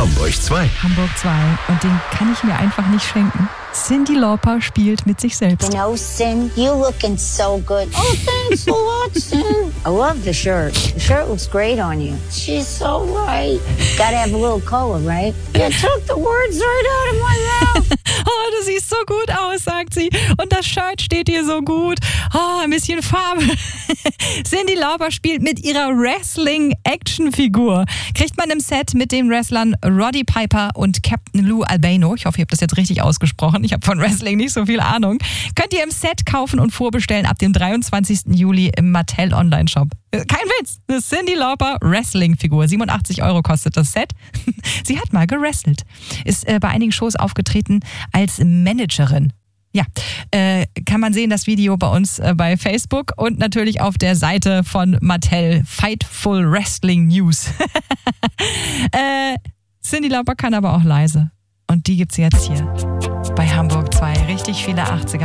Hamburg 2. Hamburg 2. Und den kann ich mir einfach nicht schenken. Cyndi Lauper spielt mit sich selbst. You know, Sin, you looking so good. Oh, thanks a lot, Sin. I love the shirt. The shirt looks great on you. She's so right. Gotta have a little color, right? You took the words right out of my mouth. Oh, du siehst so gut aus, sagt sie. Und das Shirt steht dir so gut. Oh, ein bisschen Farbe. Cyndi Lauper spielt mit ihrer Wrestling-Action-Figur. Kriegt man im Set mit den Wrestlern Roddy Piper und Captain Lou Albano. Ich hoffe, ich habe das jetzt richtig ausgesprochen. Ich habe von Wrestling nicht so viel Ahnung. Könnt ihr im Set kaufen und vorbestellen ab dem 23. Juli im Mattel Online-Shop. Kein Witz, eine Cyndi Lauper Wrestling-Figur. 87 € kostet das Set. Sie hat mal gewrestelt. Ist bei einigen Shows aufgetreten als Managerin. Ja, kann man sehen, das Video bei uns bei Facebook und natürlich auf der Seite von Mattel, Fightful Wrestling News. Cyndi Lauper kann aber auch leise. Und die gibt's jetzt hier bei Hamburg 2. Richtig viele 80er.